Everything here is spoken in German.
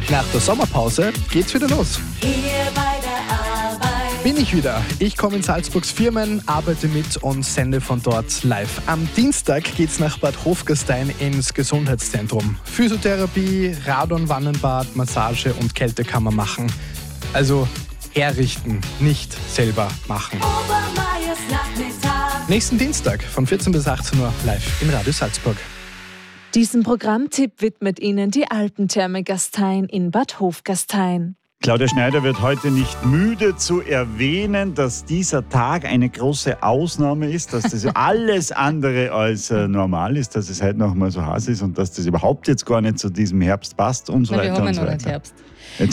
Nach der Sommerpause geht's wieder los. Hier bei der Arbeit. Bin ich wieder. Ich komme in Salzburgs Firmen, arbeite mit und sende von dort live. Am Dienstag geht's nach Bad Hofgastein ins Gesundheitszentrum. Physiotherapie, Radon-Wannenbad, Massage und Kältekammer machen. Also herrichten, nicht selber machen. Obermeiers Nachmittag. Nächsten Dienstag von 14 bis 18 Uhr live in Radio Salzburg. Diesen Programmtipp widmet Ihnen die Alpentherme Gastein in Bad Hofgastein. Claudia Schneider wird heute nicht müde zu erwähnen, dass dieser Tag eine große Ausnahme ist, dass das alles andere als normal ist, dass es heute noch mal so heiß ist und dass das überhaupt jetzt gar nicht zu diesem Herbst passt und so Na, wir weiter haben und ja so noch nicht weiter. Herbst. Jetzt